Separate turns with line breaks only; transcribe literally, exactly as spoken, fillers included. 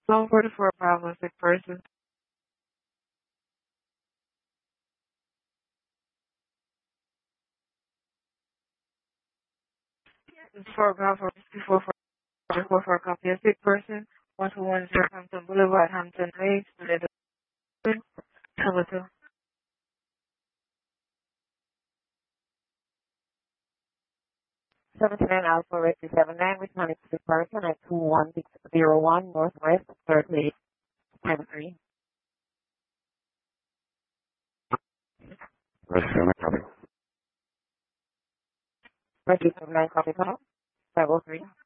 Zone forty-four, Bravo, sick person. four, Bravo, before forty-four for a copy of sick person. one two one zero Hampton Boulevard, Hampton Heights, Number two.
seventy-nine Alpha Red two seven nine, responding to the person at two one six zero one Northwest third Lake, ten three.
Red two seven nine, copy.
Red two seven nine, copy call. five oh three.